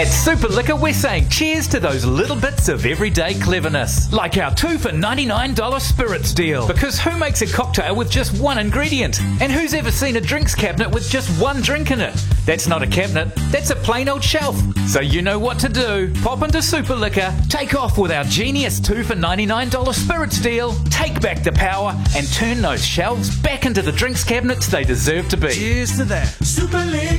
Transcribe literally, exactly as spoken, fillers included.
At Super Liquor, we're saying cheers to those little bits of everyday cleverness. Like our two for ninety-nine dollars spirits deal. Because who makes a cocktail with just one ingredient? And who's ever seen a drinks cabinet with just one drink in it? That's not a cabinet, that's a plain old shelf. So you know what to do. Pop into Super Liquor, take off with our genius two for ninety-nine dollars spirits deal, take back the power, and turn those shelves back into the drinks cabinets they deserve to be. Cheers to that. Super Liquor.